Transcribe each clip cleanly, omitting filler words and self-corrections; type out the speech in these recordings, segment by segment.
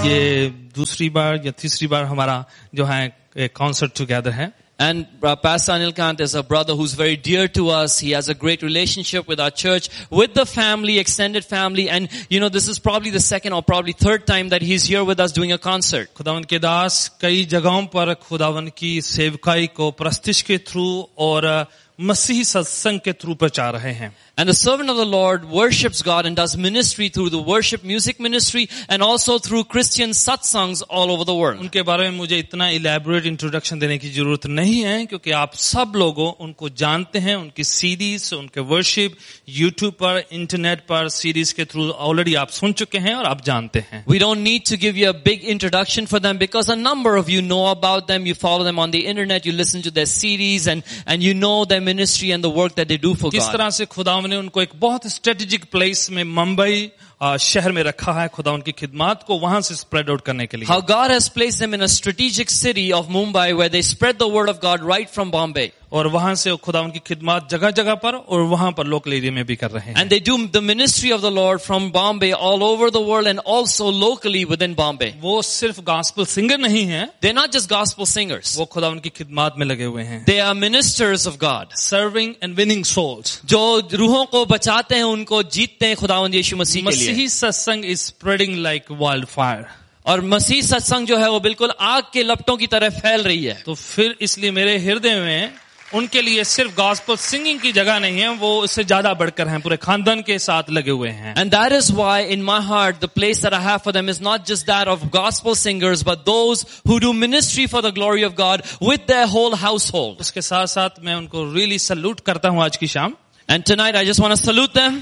ये दूसरी बार या तीसरी बार हमारा जो है कॉन्सर्ट टुगेदर है. And Pastor Anil Kant is a brother who's very dear to us. He has a great relationship with our church, with the family, extended family. And, you know, this is probably the second or probably third time that he's here with us doing a concert. खुदावन के दास कई जगहों पर खुदावन की सेवकाई को प्रस्तिश के थ्रू और मसीही सत्संग के थ्रू प्रचार रहे हैं. And the servant of the Lord worships God and does ministry through the worship music ministry and also through Christian satsangs all over the world. उनके बारे में मुझे इतना इलैबोरेट इंट्रोडक्शन देने की जरूरत नहीं है क्योंकि आप सब लोगों उनको जानते हैं. उनकी सीरीज, उनके वर्शिप यूट्यूब पर, इंटरनेट पर सीरीज के थ्रू ऑलरेडी आप सुन चुके हैं और आप जानते हैं. We don't need to give you a big introduction for them because a number of you know about them. You follow them on the internet, you listen to their series and you know their ministry and the work that they do for God. किस तरह से खुदा ने उनको एक बहुत strategic place में मुंबई शहर में रखा है खुदा उनकी खिदमत को वहां से स्प्रेड आउट करने के लिए. How God has placed them in a strategic city of Mumbai where they spread the word of God right from Bombay. और वहां से खुदा उनकी खिदमत जगह जगह पर और वहां पर लोकल एरिया में भी कर रहे हैं. And they do the ministry of the Lord from Bombay all over the world and also locally within Bombay. वो सिर्फ गॉस्पेल सिंगर नहीं हैं. They're not just gospel singers. वो खुदा उनकी खिदमत में लगे हुए हैं. They are ministers of God. Serving and winning souls. जो रूहों को बचाते हैं, उनको जीतते हैं खुदावंद यीशु मसीह के लिए. मसीही सत्संग is spreading like wildfire. और मसीह सत्संग जो है वो बिल्कुल आग के लपटों की तरह फैल रही है. तो फिर इसलिए मेरे हृदय में उनके लिए सिर्फ गॉस्पेल सिंगिंग की जगह नहीं है, वो इससे ज्यादा बढ़कर हैं, पूरे खानदान के साथ लगे हुए हैं. And that is why in my heart the place that I have for them is not just that of gospel singers but those who do ministry for the glory of God with their whole household. उसके साथ साथ मैं उनको really salute करता हूं आज की शाम. And tonight I just want to salute them.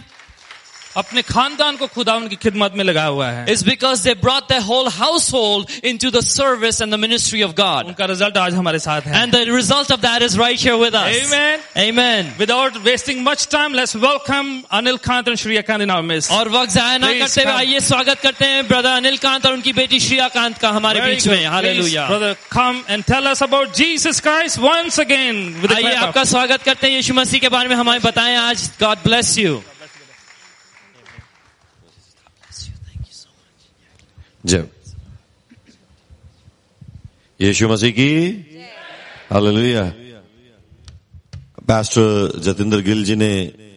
अपने खानदान को खुदा उनकी खिदमत में लगाया हुआ है. It's because they brought their whole household into the service and the ministry of God. उनका रिजल्ट आज हमारे साथ है. And the result of that is right here with us. Amen. Amen. Without wasting much time, let's welcome Anil Kant and Shriya Kant in our midst. और वक्त ज़ाया ना करते हुए आइए स्वागत करते हैं ब्रदर अनिल कांत और उनकी बेटी श्रिया कांत का हमारे बीच में. Hallelujah. Brother, come and tell us about Jesus Christ once again. आइए आपका स्वागत करते हैं यीशु मसीह के बारे में हमें बताएं आज. God bless you. जय यीशु मसीह की हालेलुया. पास्टर जतिंदर गिल जी ने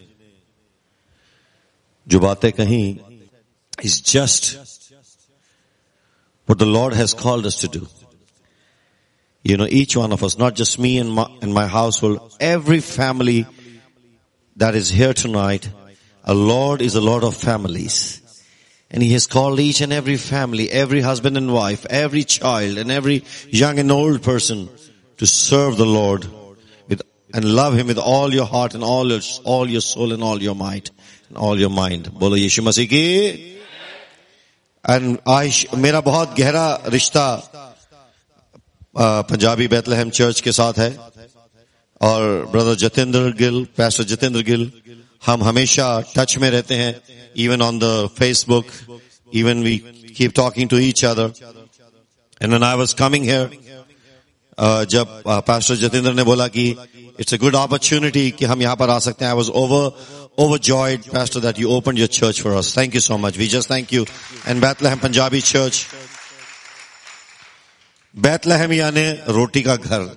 जो बातें कही is just what the Lord has called us to do. You know, each one of us, not just me and my household, every family that is here tonight, a Lord is a Lord of families. And He has called each and every family, every husband and wife, every child and every young and old person to serve the Lord and love Him with all your heart and all your soul and all your might and all your mind. बोलो यीशु मसीह की. And मेरा बहुत गहरा रिश्ता Punjabi बैथलेहम church के साथ है और ब्रदर जतिंदर गिल, पैस्टर जतिंदर गिल, हम हमेशा टच में रहते हैं. Even on the Facebook, even we keep talking to each other. And when I was coming here, जब Pastor Jatinder ने बोला कि it's a good opportunity कि हम यहाँ पर आ सकते हैं, I was overjoyed, Pastor, that you opened your church for us. Thank you so much. We just thank you. And Bethlehem Punjabi Church, Bethlehem यानी रोटी का घर,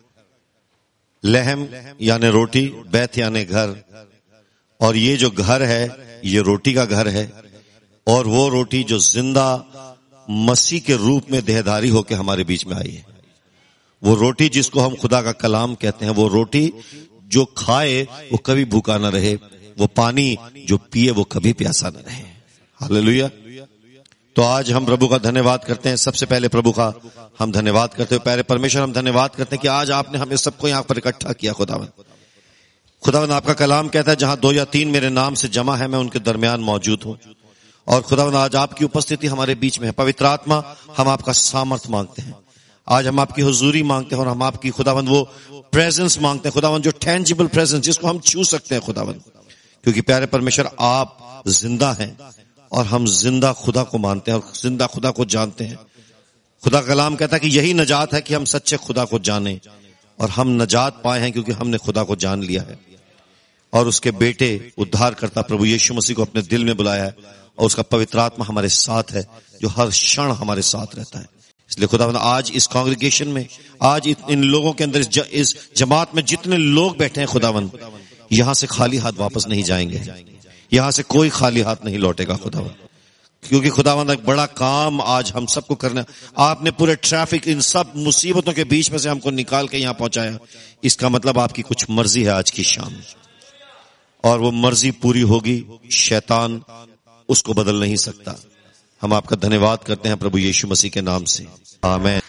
लहम यानी रोटी, बैत यानी घर, और ये जो घर है ये रोटी का घर है. और वो रोटी जो जिंदा मसीह के रूप में देहधारी होकर हमारे बीच में आई है, वो रोटी जिसको हम खुदा का कलाम कहते हैं, वो रोटी जो खाए वो कभी भूखा न रहे, वो पानी जो पिए वो कभी प्यासा न रहे. हालेलुया. तो आज हम प्रभु का धन्यवाद करते हैं. सबसे पहले प्रभु का हम धन्यवाद करते हैं. प्यारे परमेश्वर, हम धन्यवाद करते हैं कि आज आपने हमें सबको यहाँ पर इकट्ठा किया. खुदावंद आपका कलाम कहता है जहां 2 या 3 मेरे नाम से जमा है मैं उनके दरमियान मौजूद हूं. और खुदावंद आज आपकी उपस्थिति हमारे बीच में है. पवित्र आत्मा, हम आपका सामर्थ मांगते हैं. आज हम आपकी हुजूरी मांगते हैं और हम आपकी खुदावंद वो प्रेजेंस मांगते हैं, खुदावंद जो टेंजिबल प्रेजेंस जिसको हम छू सकते हैं खुदावंद. क्योंकि प्यारे परमेश्वर आप जिंदा हैं और हम जिंदा खुदा को मानते हैं और जिंदा खुदा को जानते हैं. खुदा का कलाम कहता है कि यही नजात है कि हम सच्चे खुदा को जाने, और हम नजात पाए हैं क्योंकि हमने खुदा को जान लिया है और उसके बेटे उद्धारकर्ता प्रभु यीशु मसीह को अपने दिल में बुलाया है और उसका पवित्र आत्मा हमारे साथ है, जो हर क्षण हमारे साथ रहता है। इसलिए खुदावंद आज इस कांग्रेगेशन में, आज इन लोगों के अंदर, इस जमात में जितने लोग बैठे हैं खुदावंद, यहां से खाली हाथ वापस नहीं जाएंगे, यहां से कोई खाली हाथ नहीं लौटेगा खुदावंद, क्योंकि खुदावंद एक बड़ा काम आज हम सबको करना। आपने पूरे ट्रैफिक, इन सब मुसीबतों के बीच में से हमको निकाल के यहां पहुंचाया। इसका मतलब आपकी कुछ मर्जी है आज की शाम, और वो मर्जी पूरी होगी, शैतान उसको बदल नहीं सकता। हम आपका धन्यवाद करते हैं प्रभु यीशु मसीह के नाम से, आमीन।